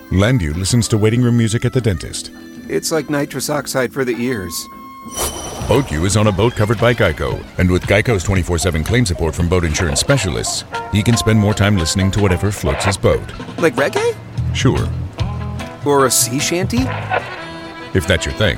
Landu listens to waiting room music at the dentist. It's like nitrous oxide for the ears. BoatU is on a boat covered by Geico, and with Geico's 24/7 claim support from boat insurance specialists, he can spend more time listening to whatever floats his boat. Like reggae? Sure, Or a sea shanty? if that's your thing.